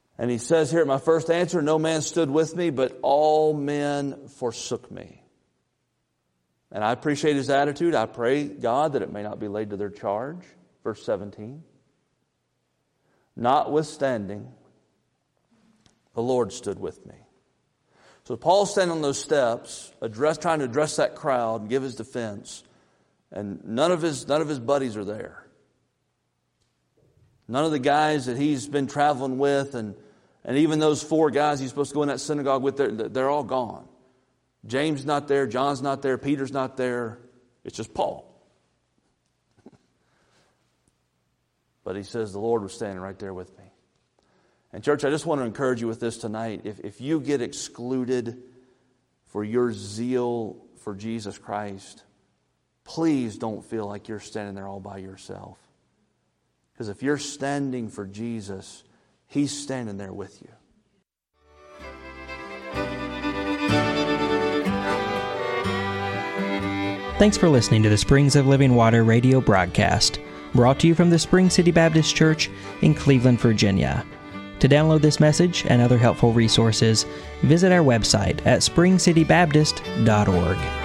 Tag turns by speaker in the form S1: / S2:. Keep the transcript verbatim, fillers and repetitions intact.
S1: And he says here at my first answer, no man stood with me, but all men forsook me. And I appreciate his attitude. I pray, God, that it may not be laid to their charge. Verse seventeen. Notwithstanding, the Lord stood with me. So Paul's standing on those steps, address, trying to address that crowd and give his defense. And none of his, none of his buddies are there. None of the guys that he's been traveling with, and, and even those four guys he's supposed to go in that synagogue with, they're, they're all gone. James not there, John's not there, Peter's not there. It's just Paul. But he says the Lord was standing right there with me. And church, I just want to encourage you with this tonight. If, if you get excluded for your zeal for Jesus Christ, please don't feel like you're standing there all by yourself. Because if you're standing for Jesus, He's standing there with you.
S2: Thanks for listening to the Springs of Living Water radio broadcast, brought to you from the Spring City Baptist Church in Cleveland, Virginia. To download this message and other helpful resources, visit our website at spring city baptist dot org.